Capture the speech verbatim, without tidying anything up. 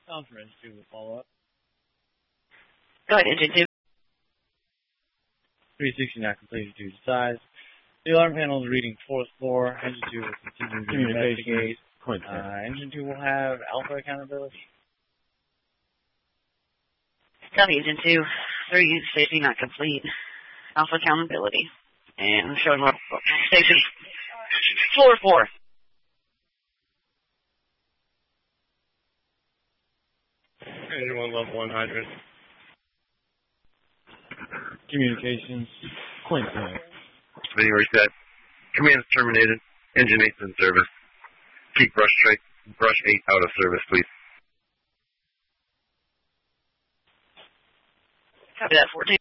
Conference two will follow up. Go ahead, Engine two. three sixty not completed due to size. The alarm panel is reading fourth floor. Engine two will continue to investigate. Uh, engine two will have alpha accountability. Copy, Engine two. three safety not complete. Alpha accountability. And I'm showing up station floor four. Engine one level one hydrant. Communications. Quintet. Video reset. Command terminated. Engine eight in service. Keep brush tra- brush eight out of service, please. Copy that, fourteen.